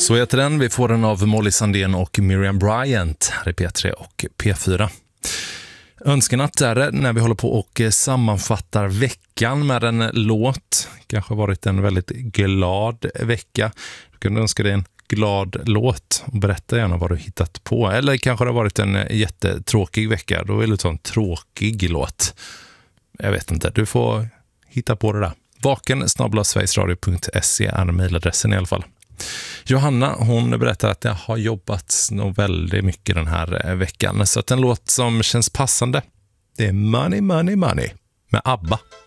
Så heter den. Vi får den av Molly Sandén och Miriam Bryant här i P3 och P4. Önskenatt är det när vi håller på och sammanfattar veckan med en låt. Kanske har varit en väldigt glad vecka. Du kan önska dig en glad låt och berätta gärna vad du hittat på. Eller kanske det har varit en jättetråkig vecka. Då vill du ta en tråkig låt. Jag vet inte, du får hitta på det där. vaken@sverigesradio.se är mejladressen i alla fall. Johanna, hon berättar att det har jobbats nog väldigt mycket den här veckan. Så att en låt som känns passande, det är Money, Money, Money med ABBA.